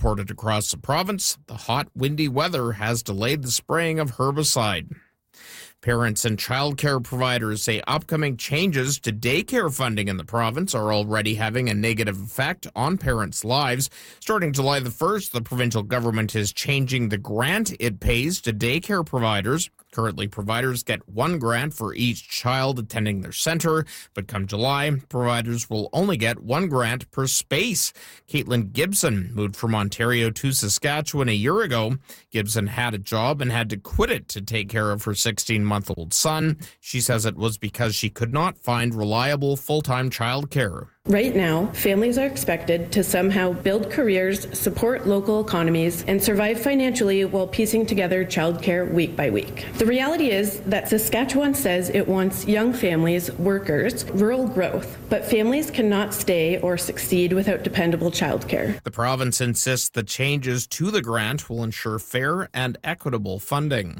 reported across the province. The hot, windy weather has delayed the spraying of herbicide. Parents and childcare providers say upcoming changes to daycare funding in the province are already having a negative effect on parents' lives. Starting July the 1st, the provincial government is changing the grant it pays to daycare providers. Currently, providers get one grant for each child attending their center, but come July, providers will only get one grant per space. Caitlin Gibson moved from Ontario to Saskatchewan a year ago. Gibson had a job and had to quit it to take care of her 16-month-old son. She says it was because she could not find reliable full-time childcare. Right now, families are expected to somehow build careers, support local economies, and survive financially while piecing together childcare week by week. The reality is that Saskatchewan says it wants young families, workers, rural growth, but families cannot stay or succeed without dependable childcare. The province insists the changes to the grant will ensure fair and equitable funding.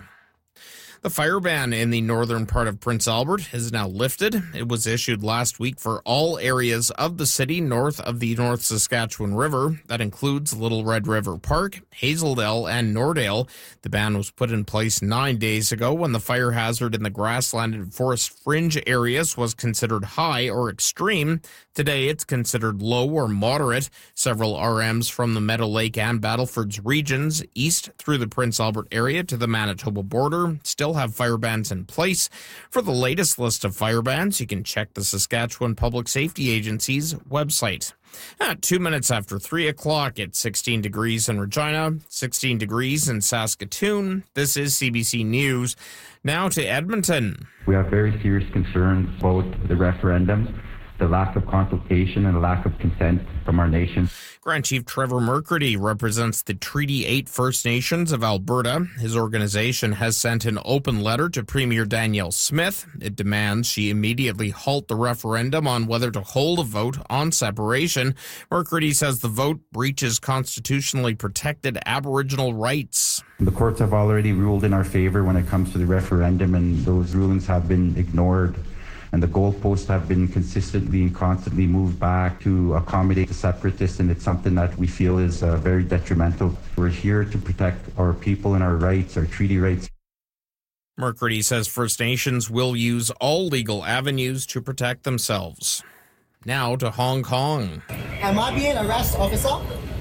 The fire ban in the northern part of Prince Albert is now lifted. It was issued last week for all areas of the city north of the North Saskatchewan River. That includes Little Red River Park, Hazeldale, and Nordale. The ban was put in place 9 days ago when the fire hazard in the grassland and forest fringe areas was considered high or extreme. Today, it's considered low or moderate. Several RMs from the Meadow Lake and Battlefords regions east through the Prince Albert area to the Manitoba border still have fire bans in place. For the latest list of fire bans, you can check the Saskatchewan Public Safety Agency's website. At 2 minutes after 3 o'clock, it's 16 degrees in Regina, 16 degrees in Saskatoon. This is CBC News. Now to Edmonton. We have very serious concerns about the referendum, the lack of consultation and the lack of consent from our nation. Grand Chief Trevor Mercredi represents the Treaty 8 First Nations of Alberta. His organization has sent an open letter to Premier Danielle Smith. It demands she immediately halt the referendum on whether to hold a vote on separation. Mercredi says the vote breaches constitutionally protected Aboriginal rights. The courts have already ruled in our favor when it comes to the referendum, and those rulings have been ignored. And the goalposts have been consistently and constantly moved back to accommodate the separatists, and it's something that we feel is very detrimental. We're here to protect our people and our rights, our treaty rights. Mercredi says First Nations will use all legal avenues to protect themselves. Now to Hong Kong. Am I being arrested, officer?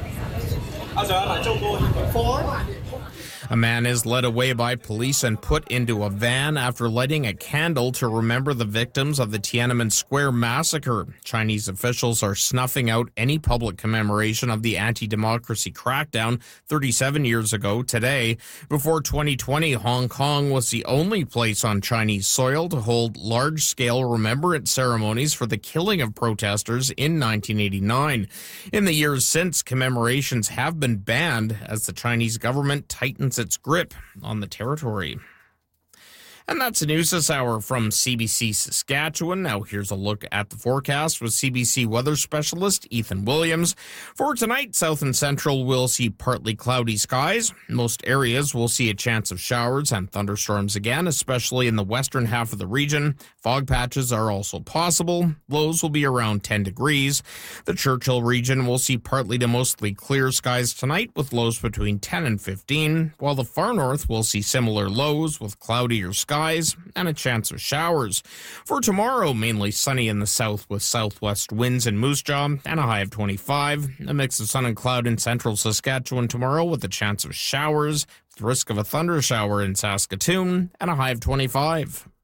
For? A man is led away by police and put into a van after lighting a candle to remember the victims of the Tiananmen Square massacre. Chinese officials are snuffing out any public commemoration of the anti-democracy crackdown 37 years ago today. Before 2020, Hong Kong was the only place on Chinese soil to hold large-scale remembrance ceremonies for the killing of protesters in 1989. In the years since, commemorations have been banned as the Chinese government tightens its grip on the territory. And that's the news this hour from CBC Saskatchewan. Now here's a look at the forecast with CBC weather specialist Ethan Williams. For tonight, south and central will see partly cloudy skies. Most areas will see a chance of showers and thunderstorms again, especially in the western half of the region. Fog patches are also possible. Lows will be around 10 degrees. The Churchill region will see partly to mostly clear skies tonight with lows between 10 and 15, while the far north will see similar lows with cloudier skies and a chance of showers. For tomorrow, mainly sunny in the south with southwest winds in Moose Jaw and a high of 25. A mix of sun and cloud in central Saskatchewan tomorrow with a chance of showers, with risk of a thunder shower in Saskatoon and a high of 25.